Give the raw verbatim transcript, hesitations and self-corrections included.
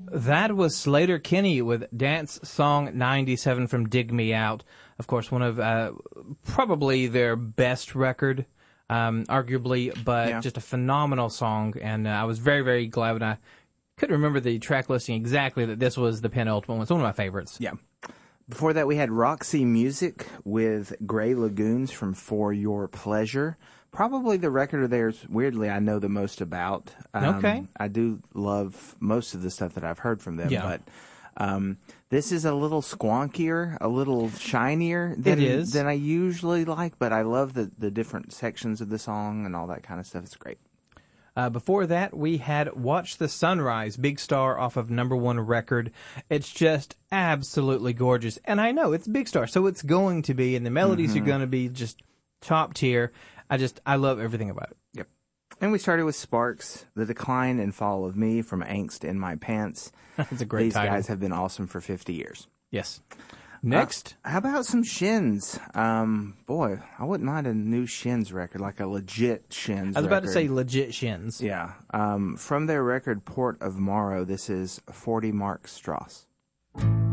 That was Slater-Kinney with Dance Song ninety-seven from Dig Me Out. Of course, one of uh, probably their best record, um, arguably, but Yeah. just a phenomenal song. And uh, I was very, very glad when I couldn't remember the track listing exactly that this was the penultimate one. It's one of my favorites. Yeah. Before that, we had Roxy Music with Grey Lagoons from For Your Pleasure. Probably the record of theirs, weirdly, I know the most about. Um, Okay. I do love most of the stuff that I've heard from them, Yeah. but um, this is a little squonkier, a little shinier than, It is. than I usually like, but I love the, the different sections of the song and all that kind of stuff. It's great. Uh, before that, we had Watch the Sunrise, Big Star off of Number One Record. It's just absolutely gorgeous. And I know, it's Big Star, so it's going to be, and the melodies Mm-hmm. are going to be just top tier. I just, I love everything about it. Yep. And we started with Sparks, The Decline and Fall of Me from Angst in My Pants. That's a great These title. guys have been awesome for fifty years. Yes. Next, Uh, how about some Shins? Um, boy, I wouldn't mind a new Shins record, like a legit Shins I was about to record. say legit Shins. Yeah. Um, from their record Port of Morrow, this is forty Mark Strauss.